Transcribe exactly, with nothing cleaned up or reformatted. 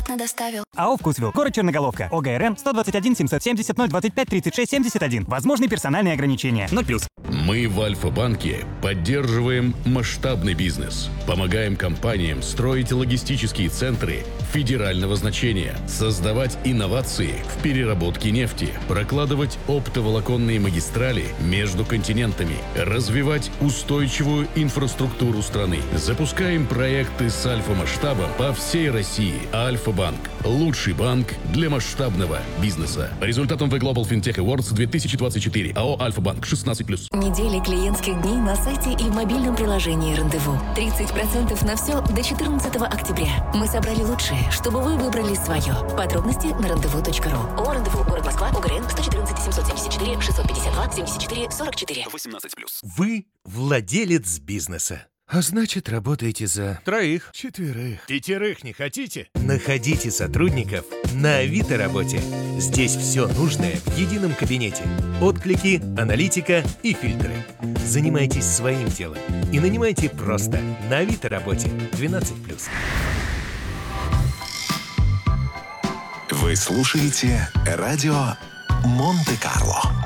бесплатно доставил. АО «Вкусвилл», город Черноголовка, ОГРН сто двадцать один семьсот семьдесят ноль двадцать пять тридцать шесть семьдесят один. Возможны персональные ограничения. ноль плюс. Мы в Альфа-банке поддерживаем масштабный бизнес. Помогаем компаниям строить логистические центры федерального значения, создавать инновации в переработке нефти, прокладывать оптоволоконные магистрали между континентами, развивать устойчивую инфраструктуру страны. Запускаем проекты с альфа-масштабом по всей России. Альфа-банк – лучший банк для масштабного бизнеса. По результатам The Global FinTech Awards две тысячи двадцать четыре. АО «Альфа-банк» шестнадцать плюс. Недели клиентских дней на сайте и в мобильном приложении «Рандеву». тридцать процентов на все до четырнадцатого октября. Мы собрали лучшее, чтобы вы выбрали свое. Подробности на рандеву точка ру. ООО «Рандеву», город Москва, ОГРН сто четырнадцать семьсот семьдесят четыре шестьсот пятьдесят два семьдесят четыре сорок четыре. восемнадцать плюс. Вы владелец бизнеса. А значит, работаете за... Троих. Четверых. Пятерых не хотите? Находите сотрудников на Авито работе. Здесь все нужное в едином кабинете. Отклики, аналитика и фильтры. Занимайтесь своим делом и нанимайте просто на Авито работе. двенадцать плюс. Вы слушаете радио Монте-Карло.